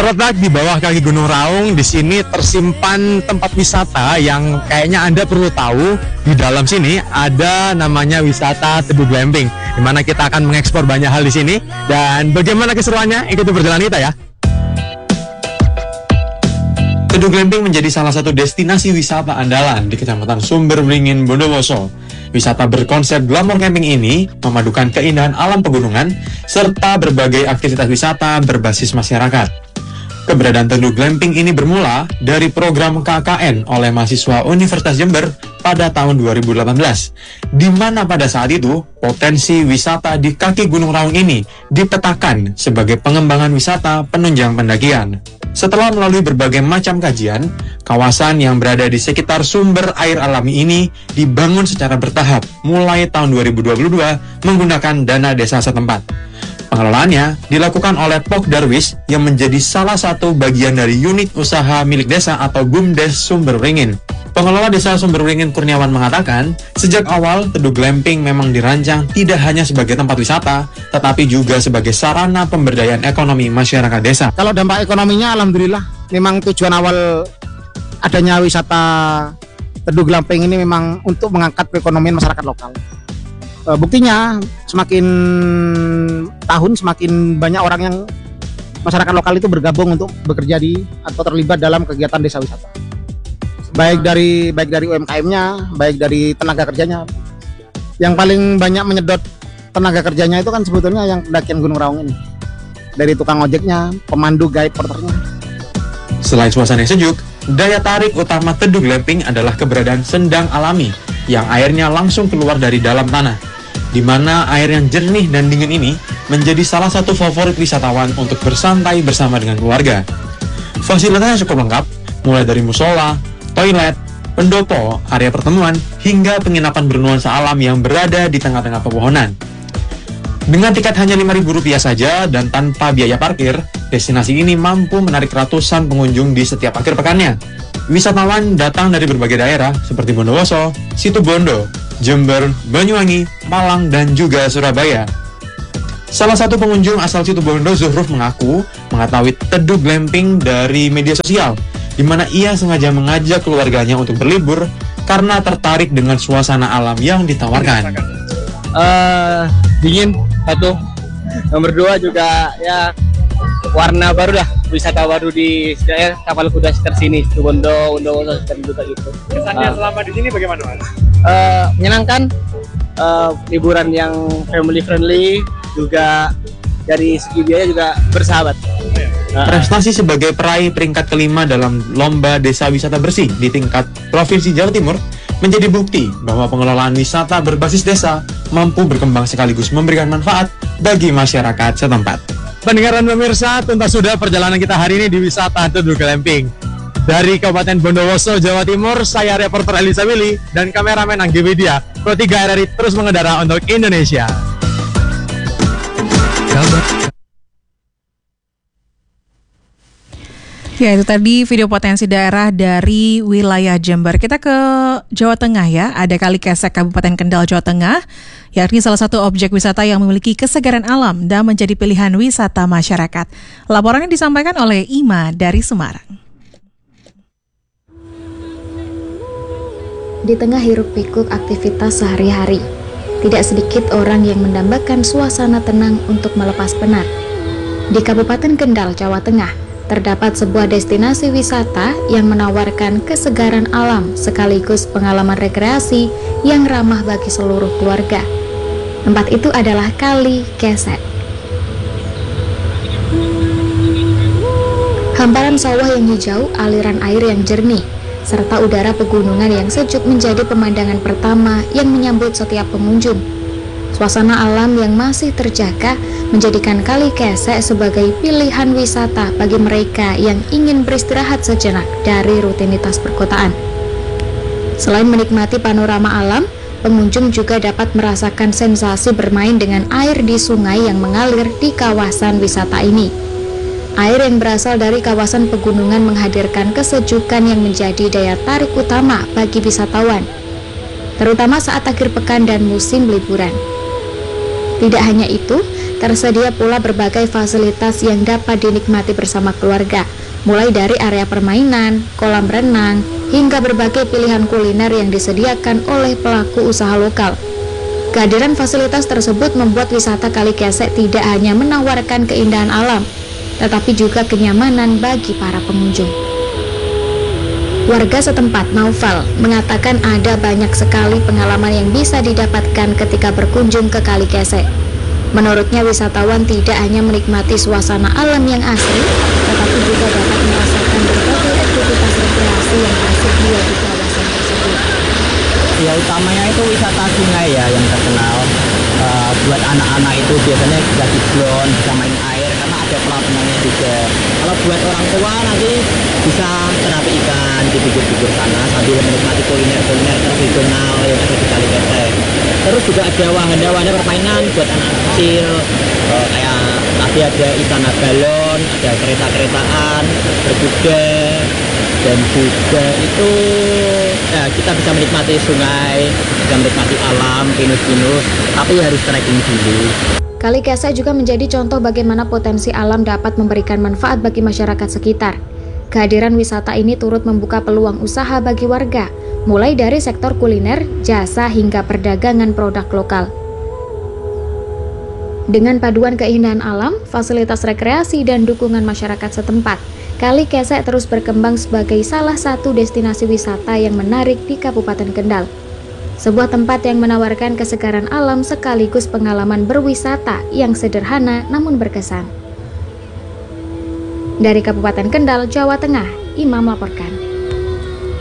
Terletak di bawah kaki Gunung Raung, di sini tersimpan tempat wisata yang kayaknya Anda perlu tahu. Di dalam sini ada namanya wisata Teduh Glamping, di mana kita akan mengekspor banyak hal di sini. Dan bagaimana keseruannya? Ikuti perjalanan kita ya. Teduh Glamping menjadi salah satu destinasi wisata andalan di Kecamatan Sumberberingin, Bondowoso. Wisata berkonsep glamour camping ini memadukan keindahan alam pegunungan serta berbagai aktivitas wisata berbasis masyarakat. Keberadaan Teduh Glamping ini bermula dari program KKN oleh mahasiswa Universitas Jember pada tahun 2018, di mana pada saat itu potensi wisata di kaki Gunung Raung ini dipetakan sebagai pengembangan wisata penunjang pendakian. Setelah melalui berbagai macam kajian, kawasan yang berada di sekitar sumber air alami ini dibangun secara bertahap mulai tahun 2022 menggunakan dana desa setempat. Pengelolaannya dilakukan oleh Pok Darwis yang menjadi salah satu bagian dari unit usaha milik desa atau BUMDes Sumberberingin. Pengelola desa Sumberberingin Kurniawan mengatakan, sejak awal Teduh Glamping memang dirancang tidak hanya sebagai tempat wisata, tetapi juga sebagai sarana pemberdayaan ekonomi masyarakat desa. Kalau dampak ekonominya alhamdulillah, memang tujuan awal adanya wisata Teduh Glamping ini memang untuk mengangkat perekonomian masyarakat lokal. Buktinya semakin tahun semakin banyak orang yang masyarakat lokal itu bergabung untuk bekerja di atau terlibat dalam kegiatan desa wisata. Baik dari UMKM-nya, baik dari tenaga kerjanya. Yang paling banyak menyedot tenaga kerjanya itu kan sebetulnya yang pendakian Gunung Raung ini. Dari tukang ojeknya, pemandu guide porternya. Selain suasana yang sejuk, daya tarik utama Teduh Glamping adalah keberadaan sendang alami yang airnya langsung keluar dari dalam tanah, di mana air yang jernih dan dingin ini menjadi salah satu favorit wisatawan untuk bersantai bersama dengan keluarga. Fasilitasnya cukup lengkap, mulai dari musola, toilet, pendopo, area pertemuan, hingga penginapan bernuansa alam yang berada di tengah-tengah pepohonan. Dengan tiket hanya Rp5.000 saja dan tanpa biaya parkir, destinasi ini mampu menarik ratusan pengunjung di setiap akhir pekannya. Wisatawan datang dari berbagai daerah seperti Bondowoso, Situbondo, Jember, Banyuwangi, Malang, dan juga Surabaya. Salah satu pengunjung asal Situbondo, Zuhruf, mengaku mengetahui Teduh Glamping dari media sosial, di mana ia sengaja mengajak keluarganya untuk berlibur karena tertarik dengan suasana alam yang ditawarkan. Dingin, satu. Nomor dua juga ya warna baru lah, wisata baru di daerah kapal kuda sekitar sini, Situbondo, Bondowoso sekitar juga gitu. Kesannya selama di sini bagaimana, Mas? Menyenangkan, liburan yang family friendly, juga dari segi biaya juga bersahabat. Prestasi sebagai peraih peringkat kelima dalam Lomba Desa Wisata Bersih di tingkat Provinsi Jawa Timur menjadi bukti bahwa pengelolaan wisata berbasis desa mampu berkembang sekaligus memberikan manfaat bagi masyarakat setempat. Pendengar dan pemirsa, tuntas sudah perjalanan kita hari ini di wisata Teduh Glamping. Dari Kabupaten Bondowoso, Jawa Timur, saya reporter Elisa Willy dan kameramen Anggi Widya. Pro 3 RRI terus mengudara untuk Indonesia. Ya, itu tadi video potensi daerah dari wilayah Jember. Kita ke Jawa Tengah ya. Ada Kali Kesek, Kabupaten Kendal, Jawa Tengah, yakni salah satu objek wisata yang memiliki kesegaran alam dan menjadi pilihan wisata masyarakat. Laporannya disampaikan oleh Ima dari Semarang. Di tengah hiruk-pikuk aktivitas sehari-hari, tidak sedikit orang yang mendambakan suasana tenang untuk melepas penat. Di Kabupaten Kendal, Jawa Tengah, terdapat sebuah destinasi wisata yang menawarkan kesegaran alam sekaligus pengalaman rekreasi yang ramah bagi seluruh keluarga. Tempat itu adalah Kali Kesek. Hamparan sawah yang hijau, aliran air yang jernih, serta udara pegunungan yang sejuk menjadi pemandangan pertama yang menyambut setiap pengunjung. Suasana alam yang masih terjaga menjadikan Kali Kesek sebagai pilihan wisata bagi mereka yang ingin beristirahat sejenak dari rutinitas perkotaan. Selain menikmati panorama alam, pengunjung juga dapat merasakan sensasi bermain dengan air di sungai yang mengalir di kawasan wisata ini. Air yang berasal dari kawasan pegunungan menghadirkan kesejukan yang menjadi daya tarik utama bagi wisatawan, terutama saat akhir pekan dan musim liburan. Tidak hanya itu, tersedia pula berbagai fasilitas yang dapat dinikmati bersama keluarga, mulai dari area permainan, kolam renang, hingga berbagai pilihan kuliner yang disediakan oleh pelaku usaha lokal. Kehadiran fasilitas tersebut membuat wisata Kali Kesek tidak hanya menawarkan keindahan alam, tetapi juga kenyamanan bagi para pengunjung. Warga setempat, Naufal, mengatakan ada banyak sekali pengalaman yang bisa didapatkan ketika berkunjung ke Kali Kesek. Menurutnya, wisatawan tidak hanya menikmati suasana alam yang asri, tetapi juga dapat merasakan berbagai aktivitas rekreasi yang tersedia di kawasan tersebut. Ya utamanya itu wisata sungai ya yang terkenal. Buat anak-anak itu biasanya bisa ciblon, bisa main air karena ada pelabuhannya juga. Kalau buat orang tua nanti bisa terapi ikan di pinggir-pinggir sana sambil menikmati kuliner-kuliner tradisional yang ada di Kali Kesek. Terus juga ada wahana-wahana permainan buat anak kecil, kayak tadi ada istana balon, ada kereta-keretaan, berkuda, dan juga itu ya, kita bisa menikmati sungai, bisa menikmati alam, pinus-pinus, tapi harus trekking dulu. Kali Kesek juga menjadi contoh bagaimana potensi alam dapat memberikan manfaat bagi masyarakat sekitar. Kehadiran wisata ini turut membuka peluang usaha bagi warga, mulai dari sektor kuliner, jasa, hingga perdagangan produk lokal. Dengan paduan keindahan alam, fasilitas rekreasi, dan dukungan masyarakat setempat, Kali Kesek terus berkembang sebagai salah satu destinasi wisata yang menarik di Kabupaten Kendal. Sebuah tempat yang menawarkan kesegaran alam sekaligus pengalaman berwisata yang sederhana namun berkesan. Dari Kabupaten Kendal, Jawa Tengah, Imam melaporkan.